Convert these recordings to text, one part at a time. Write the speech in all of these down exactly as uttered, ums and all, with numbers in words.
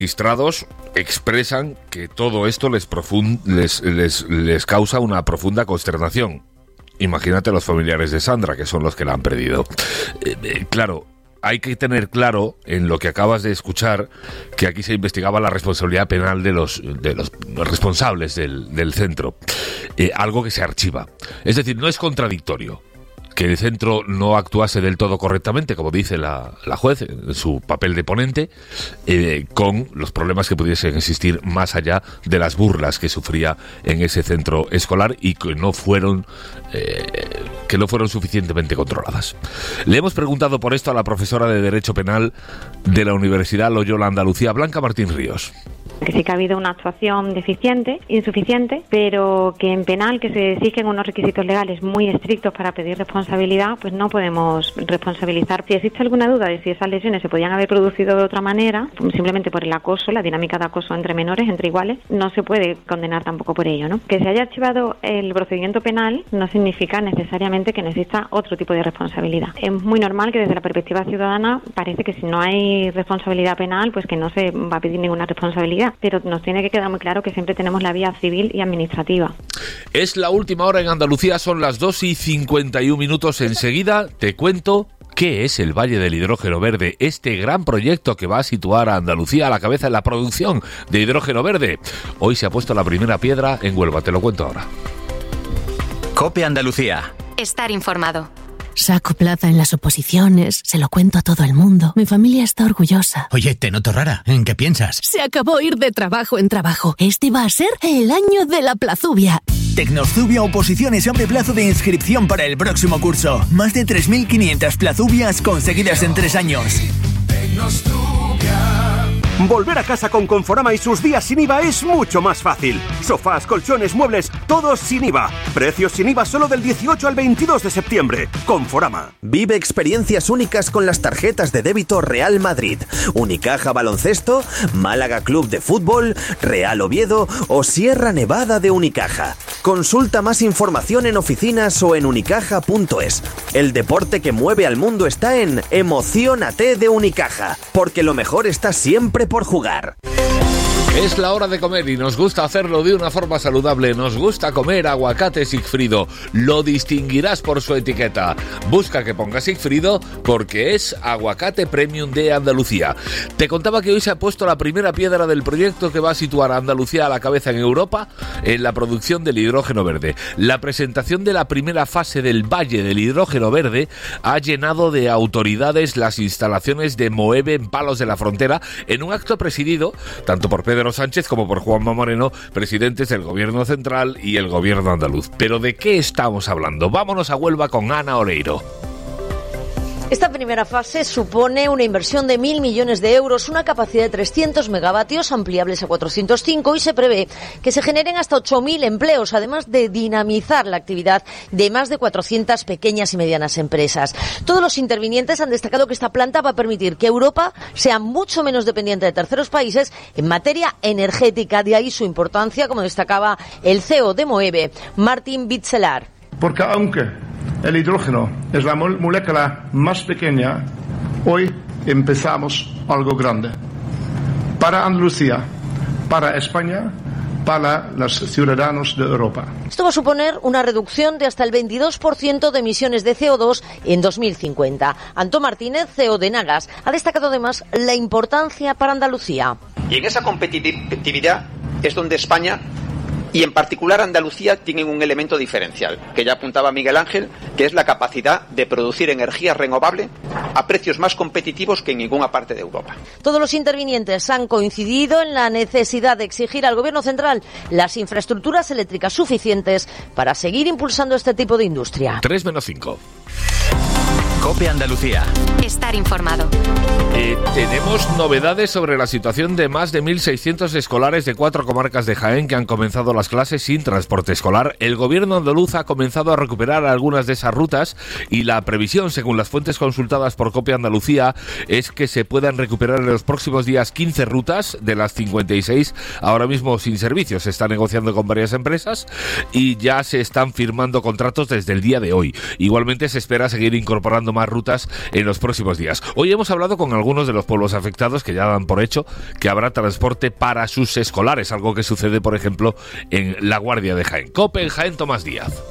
Magistrados expresan que todo esto les, profund, les, les, les causa una profunda consternación. Imagínate los familiares de Sandra, que son los que la han perdido. Eh, eh, claro, hay que tener claro, en lo que acabas de escuchar, que aquí se investigaba la responsabilidad penal de los, de los responsables del, del centro. Eh, algo que se archiva. Es decir, no es contradictorio que el centro no actuase del todo correctamente, como dice la, la juez en su papel de ponente, eh, con los problemas que pudiesen existir más allá de las burlas que sufría en ese centro escolar y que no fueron eh, que no fueron suficientemente controladas. Le hemos preguntado por esto a la profesora de Derecho Penal de la Universidad Loyola Andalucía, Blanca Martín Ríos. Que sí que ha habido una actuación deficiente, insuficiente, pero que en penal, que se exigen unos requisitos legales muy estrictos para pedir responsabilidad, pues no podemos responsabilizar. Si existe alguna duda de si esas lesiones se podían haber producido de otra manera, simplemente por el acoso, la dinámica de acoso entre menores, entre iguales, no se puede condenar tampoco por ello, ¿no? Que se haya archivado el procedimiento penal no significa necesariamente que no exista otro tipo de responsabilidad. Es muy normal que desde la perspectiva ciudadana parece que si no hay responsabilidad penal, pues que no se va a pedir ninguna responsabilidad. Pero nos tiene que quedar muy claro que siempre tenemos la vía civil y administrativa. Es la última hora en Andalucía, son las dos y cincuenta y un minutos. Enseguida te cuento qué es el Valle del Hidrógeno Verde, este gran proyecto que va a situar a Andalucía a la cabeza en la producción de hidrógeno verde. Hoy se ha puesto la primera piedra en Huelva, te lo cuento ahora. COPE Andalucía. Estar informado. Saco plaza en las oposiciones, se lo cuento a todo el mundo. Mi familia está orgullosa. Oye, te noto rara. ¿En qué piensas? Se acabó ir de trabajo en trabajo. Este va a ser el año de la plazubia. Tecnozubia Oposiciones abre plazo de inscripción para el próximo curso. Más de tres mil quinientas plazubias conseguidas en tres años. Volver a casa con Conforama y sus días sin I V A es mucho más fácil. Sofás, colchones, muebles, todos sin I V A. Precios sin I V A solo del dieciocho al veintidós de septiembre. Conforama. Vive experiencias únicas con las tarjetas de débito Real Madrid, Unicaja Baloncesto, Málaga Club de Fútbol, Real Oviedo o Sierra Nevada de Unicaja. Consulta más información en oficinas o en unicaja punto es. El deporte que mueve al mundo está en Emociónate de Unicaja, porque lo mejor está siempre por jugar. Es la hora de comer y nos gusta hacerlo de una forma saludable. Nos gusta comer aguacate Sigfrido. Lo distinguirás por su etiqueta. Busca que ponga Sigfrido porque es aguacate premium de Andalucía. Te contaba que hoy se ha puesto la primera piedra del proyecto que va a situar a Andalucía a la cabeza en Europa en la producción del hidrógeno verde. La presentación de la primera fase del Valle del Hidrógeno Verde ha llenado de autoridades las instalaciones de Moeve en Palos de la Frontera en un acto presidido tanto por Pedro Sánchez como por Juanma Moreno, presidentes del Gobierno Central y el Gobierno andaluz. ¿Pero de qué estamos hablando? Vámonos a Huelva con Ana Oreiro. Esta primera fase supone una inversión de mil millones de euros, una capacidad de trescientos megavatios ampliables a cuatrocientos cinco y se prevé que se generen hasta ocho mil empleos, además de dinamizar la actividad de más de cuatrocientas pequeñas y medianas empresas. Todos los intervinientes han destacado que esta planta va a permitir que Europa sea mucho menos dependiente de terceros países en materia energética, de ahí su importancia, como destacaba el C E O de Moeve, Martin Bitzelar. Porque aunque el hidrógeno es la molécula más pequeña, hoy empezamos algo grande. Para Andalucía, para España, para los ciudadanos de Europa. Esto va a suponer una reducción de hasta el veintidós por ciento de emisiones de C O dos en dos mil cincuenta. Antón Martínez, C E O de Nagas, ha destacado además la importancia para Andalucía. Y en esa competitividad es donde España y en particular Andalucía tienen un elemento diferencial, que ya apuntaba Miguel Ángel, que es la capacidad de producir energía renovable a precios más competitivos que en ninguna parte de Europa. Todos los intervinientes han coincidido en la necesidad de exigir al Gobierno central las infraestructuras eléctricas suficientes para seguir impulsando este tipo de industria. tres menos cinco. COPE Andalucía. Estar informado. Eh, tenemos novedades sobre la situación de más de mil seiscientos escolares de cuatro comarcas de Jaén que han comenzado las clases sin transporte escolar. El gobierno andaluz ha comenzado a recuperar algunas de esas rutas y la previsión, según las fuentes consultadas por COPE Andalucía, es que se puedan recuperar en los próximos días quince rutas de las cincuenta y seis ahora mismo sin servicio. Se está negociando con varias empresas y ya se están firmando contratos desde el día de hoy. Igualmente se espera seguir incorporando anunciando más rutas en los próximos días. Hoy hemos hablado con algunos de los pueblos afectados que ya dan por hecho que habrá transporte para sus escolares, algo que sucede, por ejemplo, en La Guardia de Jaén. COPE en Jaén, Tomás Díaz.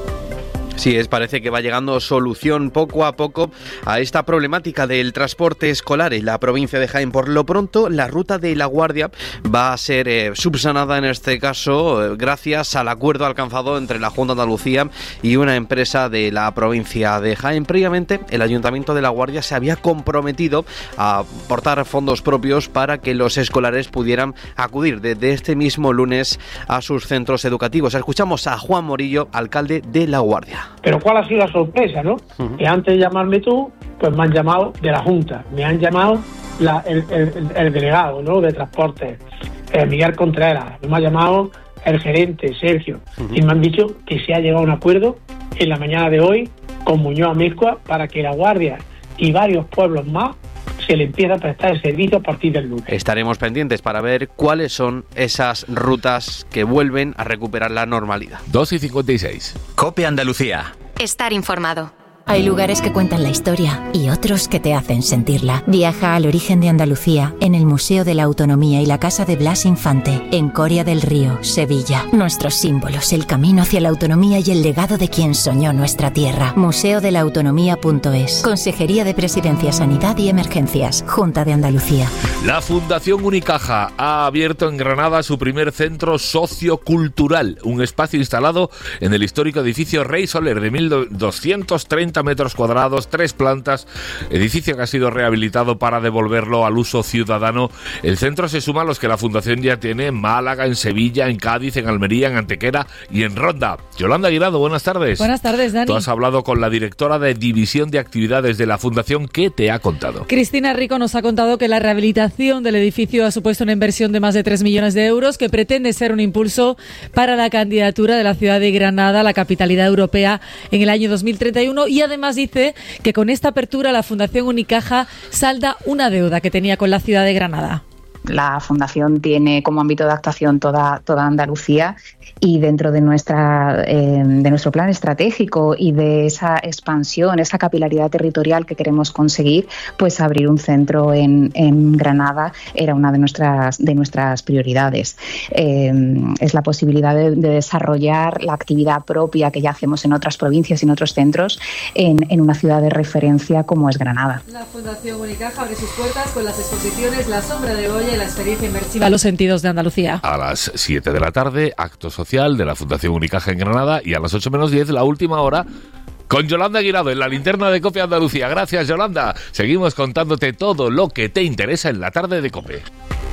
Sí, es, parece que va llegando solución poco a poco a esta problemática del transporte escolar en la provincia de Jaén. Por lo pronto, la ruta de La Guardia va a ser eh, subsanada en este caso eh, gracias al acuerdo alcanzado entre la Junta de Andalucía y una empresa de la provincia de Jaén. Previamente, el Ayuntamiento de La Guardia se había comprometido a aportar fondos propios para que los escolares pudieran acudir desde este mismo lunes a sus centros educativos. Escuchamos a Juan Morillo, alcalde de La Guardia. Pero ¿cuál ha sido la sorpresa, no? Uh-huh. Que antes de llamarme tú, pues me han llamado de la Junta, me han llamado la, el, el, el delegado, ¿no?, de transporte, eh, Miguel Contreras, me ha llamado el gerente, Sergio, uh-huh. y me han dicho que se ha llegado a un acuerdo en la mañana de hoy con Muñoz Amezcua para que La Guardia y varios pueblos más se le empieza a prestar el servicio a partir del lunes. Estaremos pendientes para ver cuáles son esas rutas que vuelven a recuperar la normalidad. dos y cincuenta y seis. COPE Andalucía. Estar informado. Hay lugares que cuentan la historia y otros que te hacen sentirla. Viaja al origen de Andalucía en el Museo de la Autonomía y la Casa de Blas Infante, en Coria del Río, Sevilla. Nuestros símbolos, el camino hacia la autonomía y el legado de quien soñó nuestra tierra. museo de la autonomía punto es. Consejería de Presidencia, Sanidad y Emergencias, Junta de Andalucía. La Fundación Unicaja ha abierto en Granada su primer centro sociocultural, un espacio instalado en el histórico edificio Rey Soler de mil doscientos treinta metros cuadrados, tres plantas, edificio que ha sido rehabilitado para devolverlo al uso ciudadano. El centro se suma a los que la Fundación ya tiene en Málaga, en Sevilla, en Cádiz, en Almería, en Antequera y en Ronda. Yolanda Guirado, buenas tardes. Buenas tardes, Dani. Tú has hablado con la directora de División de Actividades de la Fundación. ¿Qué te ha contado? Cristina Rico nos ha contado que la rehabilitación del edificio ha supuesto una inversión de más de tres millones de euros que pretende ser un impulso para la candidatura de la ciudad de Granada a la capitalidad europea en el año dos mil treinta y uno, y además dice que con esta apertura la Fundación Unicaja salda una deuda que tenía con la ciudad de Granada. La Fundación tiene como ámbito de actuación toda, toda Andalucía, y dentro de nuestra eh, de nuestro plan estratégico y de esa expansión, esa capilaridad territorial que queremos conseguir, pues abrir un centro en, en Granada era una de nuestras de nuestras prioridades. Eh, es la posibilidad de, de desarrollar la actividad propia que ya hacemos en otras provincias y en otros centros en, en una ciudad de referencia como es Granada. La Fundación Unicaja abre sus puertas con las exposiciones La Sombra de Goya y la experiencia inmersiva Los Sentidos de Andalucía. A las siete de la tarde, acto social de la Fundación Unicaja en Granada, y a las ocho menos diez, la última hora, con Yolanda Guirado en la linterna de COPE Andalucía. Gracias, Yolanda. Seguimos contándote todo lo que te interesa en la tarde de COPE.